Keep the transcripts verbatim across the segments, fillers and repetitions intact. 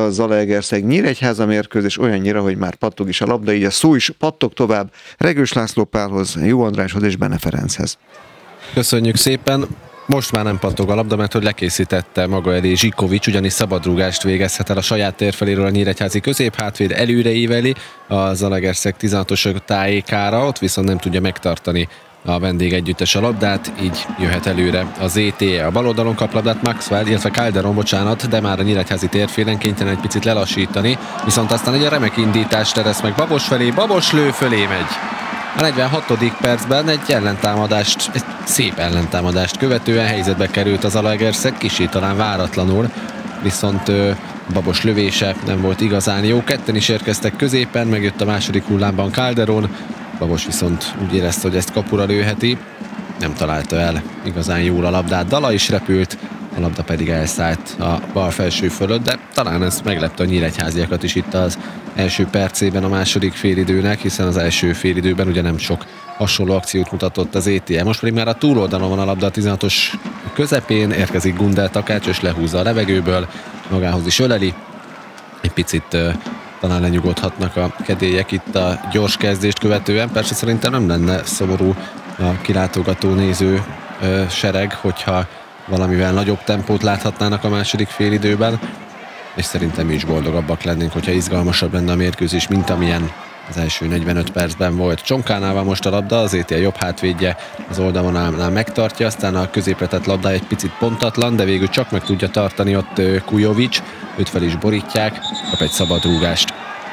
a Zalaegerszeg Nyíregyháza mérkőzés, olyannyira, hogy már pattog is a labda, így a szó is pattog tovább Regős László Pálhoz, Jó Andráshoz és Bene Ferenchez. Köszönjük szépen! Most már nem pattog a labda, mert hogy lekészítette maga elé Zsikovics, ugyanis szabadrúgást végezhet el a saját térfeléről a nyíregyházi középhátvéd, előre éveli a Zalaegerszeg tizenhatosok tájékára, ott viszont nem tudja megtartani a vendégegyüttes a labdát, így jöhet előre a zé té é. A bal oldalon kap labdát Maxwell, illetve Calderon, bocsánat, de már a nyíregyházi térfélen kénytelen egy picit lelassítani, viszont aztán egy remek indítást teresz meg Babos felé, Babos lő, fölé megy. A negyvenhatodik percben egy ellentámadást, egy szép ellentámadást követően helyzetbe került az Zalaegerszeg, kicsit talán váratlanul, viszont Babos lövése nem volt igazán jó. Ketten is érkeztek középen, megjött a második hullámban Calderon, Babos viszont úgy érezte, hogy ezt kapura lőheti, nem találta el igazán jól a labdát, Dala is repült, a labda pedig elszállt a bal felső fölött, de talán ez meglepte a nyíregyháziakat is itt az első percében a második félidőnek, hiszen az első félidőben ugye nem sok hasonló akciót mutatott az zé té é. Most pedig már a túloldalon van a labda a tizenhatos közepén, érkezik Gundel Takács, és lehúzza a levegőből, magához is öleli, egy picit uh, talán lenyugodhatnak a kedélyek itt a gyors kezdést követően. Persze szerintem nem lenne szomorú a kilátogató néző uh, sereg, hogyha valamivel nagyobb tempót láthatnának a második félidőben, és szerintem mi is boldogabbak lennénk, hogyha izgalmasabb lenne a mérkőzés, mint amilyen az első negyvenöt percben volt. Csonkánál van most a labda, az zé té é jobb hátvédje az oldalonál megtartja, aztán a középre tett labda egy picit pontatlan, de végül csak meg tudja tartani ott Kujovics, őt fel is borítják, kap egy szabadrúgást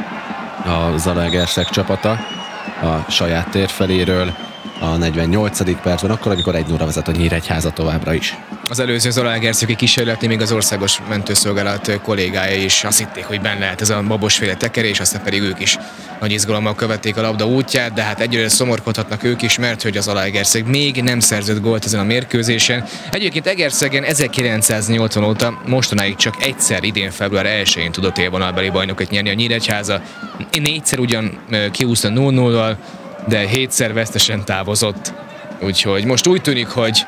a Zalaegerszeg csapata a saját tér feléről a negyvennyolcadik percben, akkor, amikor egy nulla vezet a Nyíregyháza továbbra is. Az előző Zalaegerszegi kísérletnél még az országos mentőszolgálat kollégái is azt hitték, hogy benne lehet ez a babosféle tekerés, aztán pedig ők is nagy izgalommal követték a labda útját, de hát egyre szomorkodhatnak ők is, mert hogy az Zalaegerszeg még nem szerzett gólt ezen a mérkőzésen. Egyébként Egerszegen ezerkilencszáznyolcvan óta mostanáig csak egyszer, idén február elsején tudott élvonalbeli bajnokot nyerni a Nyíregyháza. Négyszer ugyan kiúszta nulla nullal, de hétszer vesztesen távozott. Úgyhogy most úgy tűnik, hogy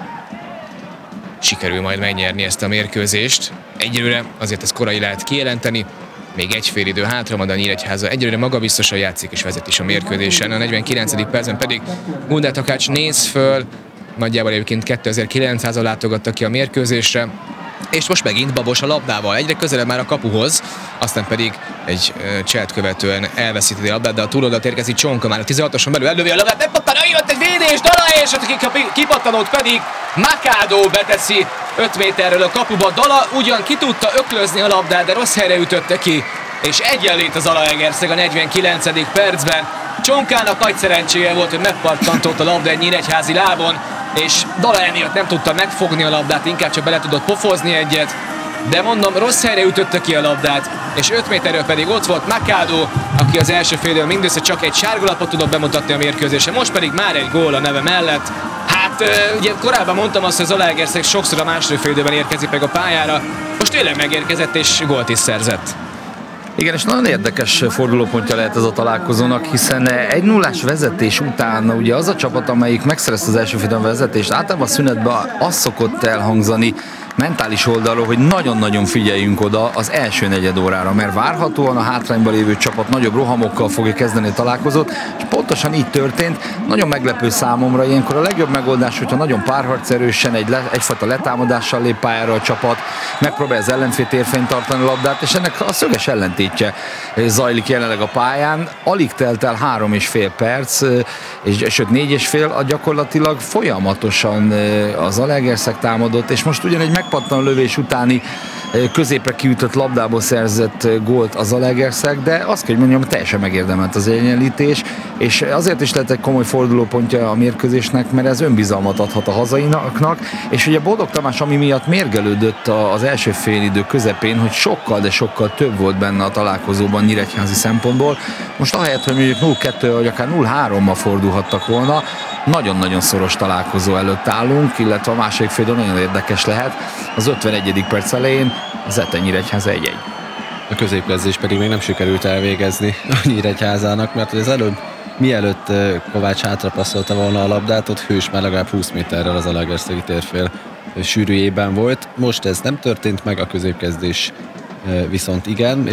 sikerül majd megnyerni ezt a mérkőzést. Egyelőre azért ez korai lehet kijelenteni, még egy fél idő hátra van, a Nyíregyháza egyelőre magabiztosan játszik és vezet is a mérkőzésen. A negyvenkilencedik percben pedig Gundel Takács néz föl, nagyjából egyébként kétezer-kilencszázal látogatta ki a mérkőzésre, és most megint Babos a labdával, egyre közelebb már a kapuhoz, aztán pedig egy uh, cselt követően elveszíti a labdát, de a túloldalt érkezik Csonka már a tizenhatoson belül, elővi a labdát, nem pattan, jött egy védés, Dala, és a kipattanót pedig Makádó beteszi öt méterről a kapuba. Dala ugyan ki tudta öklözni a labdát, de rossz helyre ütötte ki, és egyenlít az Zalaegerszeg a negyvenkilencedik percben. Csonkának nagy szerencséje volt, hogy megpattantott a labda egy nyíregyházi lábon, és Dala emiatt nem tudta megfogni a labdát, inkább csak bele tudott pofozni egyet, de mondom, rossz helyre ütötte ki a labdát, és öt méterről pedig ott volt Makádó, aki az első félidőben mindössze csak egy sárgalapot tudott bemutatni a mérkőzésen, most pedig már egy gól a neve mellett. Hát ugye korábban mondtam azt, hogy Zalaegerszeg sokszor a második félidőben érkezik meg a pályára, most tényleg megérkezett és gólt is szerzett. Igen, és nagyon érdekes fordulópontja lehet ez a találkozónak, hiszen egy nullás vezetés után ugye az a csapat, amelyik megszerezte az első félidőben vezetést, általában a szünetben az szokott elhangzani mentális oldalról, hogy nagyon-nagyon figyeljünk oda az első negyed órára, mert várhatóan a hátrányban lévő csapat nagyobb rohamokkal fogja kezdeni a találkozót, és pontosan így történt. Nagyon meglepő számomra, ilyenkor a legjobb megoldás, hogyha nagyon párharcerősen egy le, egyfajta letámadással lép pályára a csapat, megpróbálja az ellenfél térfén tartani a labdát, és ennek a szöges ellentétje zajlik jelenleg a pályán. Alig telt el három és fél perc, és sőt négy és fél, a gyakorlatilag folyamatosan az Zalaegerszeg támadott, és most ugyan egy megpattanó lövés utáni középre kiütött labdából szerzett gólt az Zalaegerszeg, de azt kell, hogy mondjam, teljesen megérdemelt az egyenlítés, és azért is lett egy komoly fordulópontja a mérkőzésnek, mert ez önbizalmat adhat a hazaiaknak, és ugye Boldog Tamás, ami miatt mérgelődött az első félidő közepén, hogy sokkal, de sokkal több volt benne a találkozóban nyíregyházi szempontból. Most ahelyett, hogy mondjuk nulla kettő vagy akár nulla hárommal fordulhattak volna, nagyon-nagyon szoros találkozó előtt állunk, illetve a második félidő nagyon érdekes lehet. Az ötvenegyedik perc elején Zete Nyíregyháza egy egy. A középkezdés pedig még nem sikerült elvégezni a Nyíregyházának, mert az előbb, mielőtt Kovács hátrapasszolta volna a labdát, ott Hős már legalább húsz méterrel az Zalaegerszegi térfél sűrűjében volt. Most ez nem történt meg, a középkezdés viszont igen,